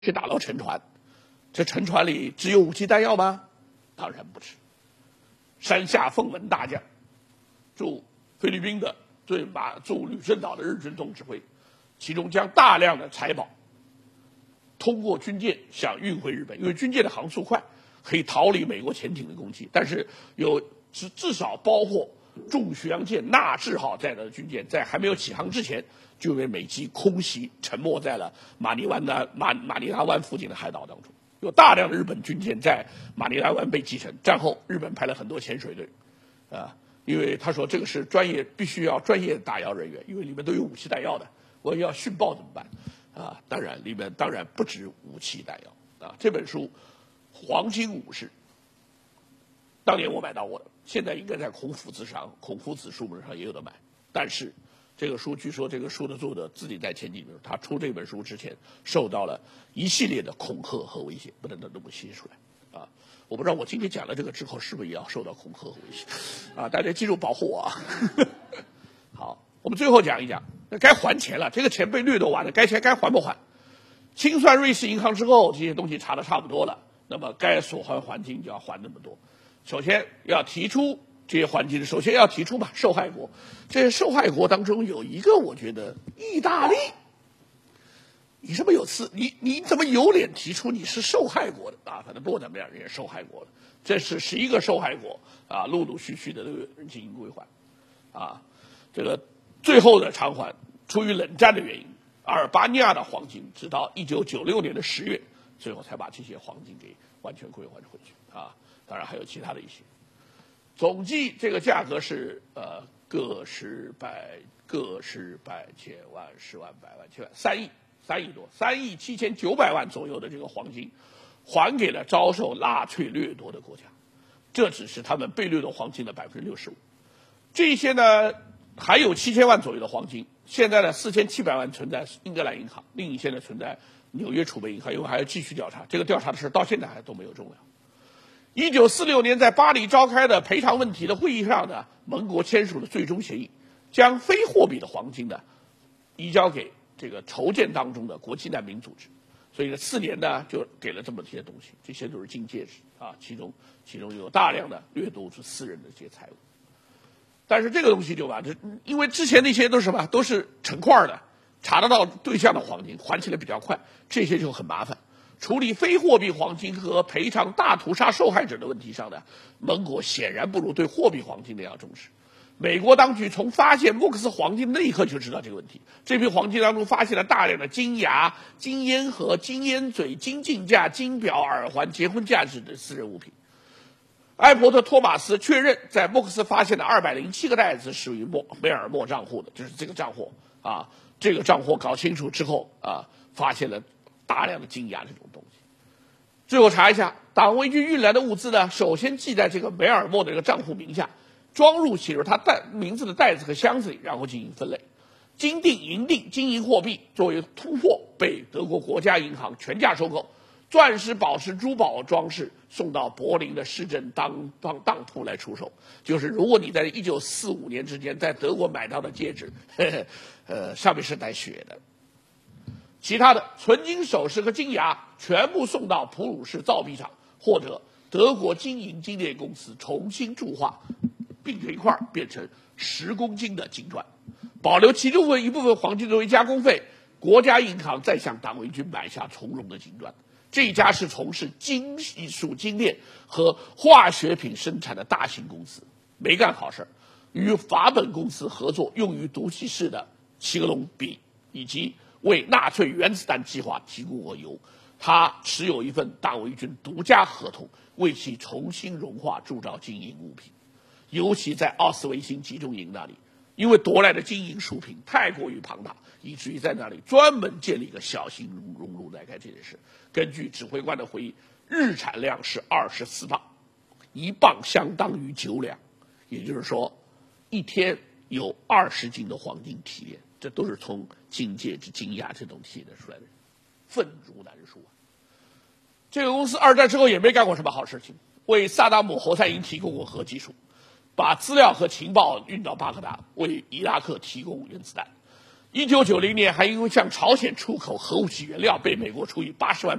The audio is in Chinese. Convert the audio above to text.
去打捞沉船，这沉船里只有武器弹药吗？当然不是。山下奉文大将，驻菲律宾的驻旅顺岛的日军总指挥，其中将大量的财宝通过军舰想运回日本，因为军舰的航速快，可以逃离美国潜艇的攻击。但是至少包括重巡洋舰纳智号在内的军舰，在还没有起航之前，就被美机空袭沉没在了马尼拉湾附近的海岛当中。有大量的日本军舰在马尼拉湾被击沉。战后，日本派了很多潜水队，因为他说这个是必须要专业打捞人员，因为里面都有武器弹药的，我要殉爆怎么办？当然里面当然不止武器弹药这本书《黄金武士》，当年我买到过的，现在应该在孔夫子书本上也有的买。但是这个书据说这个书的作者自己在前几年他出这本书之前受到了一系列的恐吓和威胁，不能那么写出来我不知道我今天讲了这个之后是不是也要受到恐吓和威胁大家记住保护我好，我们最后讲一讲，那该还钱了，这个钱被掠夺完了，该还不还？清算瑞士银行之后，这些东西查得差不多了，那么该所还黄金就要还那么多。首先要提出这些黄金，首先要提出受害国。这些受害国当中有一个，我觉得意大利，你这么你怎么有脸提出你是受害国的反正不管怎么样，人家受害国了。这是11个受害国陆陆续续的都有人进行归还这个最后的偿还，出于冷战的原因，阿尔巴尼亚的黄金直到1996年的10月，最后才把这些黄金给完全归还回去当然还有其他的一些。总计这个价格是个十百千万十万百万千万3亿多，3亿7900万左右的这个黄金，还给了遭受纳粹掠夺的国家。这只是他们被掠夺黄金的65%。这些呢，还有7000万左右的黄金，现在呢4700万存在英格兰银行，另一些呢存在纽约储备银行，因为还要继续调查。这个调查的事到现在还都没有终了。1946年在巴黎召开的赔偿问题的会议上呢，盟国签署了最终协议，将非货币的黄金呢移交给这个筹建当中的国际难民组织。所以呢，4年呢就给了这么些东西，这些都是金戒指其中有大量的掠夺是私人的这些财物。但是这个东西因为之前那些都是什么，都是成块的，查得到对象的黄金，还起来比较快，这些就很麻烦。处理非货币黄金和赔偿大屠杀受害者的问题上呢，盟国显然不如对货币黄金那样重视。美国当局从发现莫克斯黄金那一刻就知道这个问题。这批黄金当中发现了大量的金牙、金烟盒、金烟嘴、金镜架、金表、耳环、结婚戒指的私人物品。埃伯特·托马斯确认，在莫克斯发现的207个袋子属于梅尔莫账户的，就是这个账户这个账户搞清楚之后发现了大量的金牙这种东西。最后查一下，党卫军运来的物资呢，首先记在这个梅尔莫的这个账户名下，装入写入他名字的袋子和箱子里，然后进行分类。金锭、银锭、金银货币作为突货被德国国家银行全价收购，钻石、宝石、珠宝装饰送到柏林的市政当铺来出售。就是如果你在1945年之间在德国买到的戒指，上面是带血的。其他的纯金首饰和金牙全部送到普鲁士造币厂或者德国金银精炼公司重新铸化，并成一块变成10公斤的金砖，保留其中一部分黄金作为加工费。国家银行再向党卫军买下从容的金砖。这一家是从事金属精炼和化学品生产的大型公司，没干好事，与法本公司合作，用于毒气室的齐格隆笔以及为纳粹原子弹计划提供过油。他持有一份党卫军独家合同，为其重新融化铸造金银物品。尤其在奥斯维辛集中营那里，因为夺来的金银属品太过于庞大，以至于在那里专门建立一个小型熔炉来干这件事。根据指挥官的回忆，日产量是24磅，1磅相当于9两，也就是说一天有20斤的黄金提炼，这都是从金戒指、金牙这种提炼出来的，糞如难书这个公司二战之后也没干过什么好事情，为萨达姆侯赛因提供过核技术，把资料和情报运到巴格达，为伊拉克提供原子弹。 1990年还因为向朝鲜出口核武器原料被美国处以80万